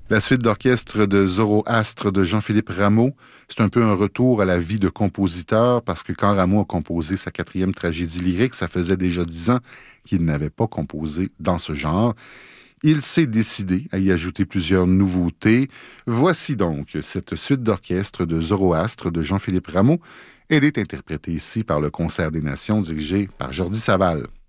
La suite d'orchestre de Zoroastre de Jean-Philippe Rameau, c'est un peu un retour à la vie de compositeur parce que quand Rameau a composé sa 4e tragédie lyrique, ça faisait déjà 10 ans qu'il n'avait pas composé dans ce genre. Il s'est décidé à y ajouter plusieurs nouveautés. Voici donc cette suite d'orchestre de Zoroastre de Jean-Philippe Rameau. Elle est interprétée ici par le Concert des Nations dirigé par Jordi Saval.